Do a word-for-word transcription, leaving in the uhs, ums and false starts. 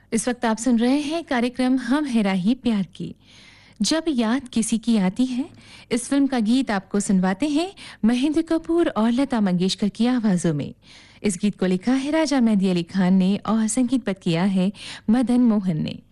इस वक्त आप सुन रहे हैं कार्यक्रम हम है राही प्यार की। जब याद किसी की आती है, इस फिल्म का गीत आपको सुनवाते हैं महेंद्र कपूर और लता मंगेशकर की आवाजों में। इस गीत को लिखा है राजा मेहदी अली खान ने और संगीतबद्ध किया है मदन मोहन ने।